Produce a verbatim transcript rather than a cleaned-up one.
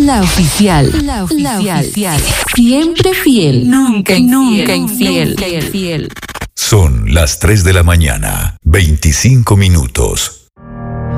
La oficial. La oficial. La oficial. Siempre fiel. Nunca infiel. Nunca infiel. Nunca infiel. Son las tres de la mañana, veinticinco minutos.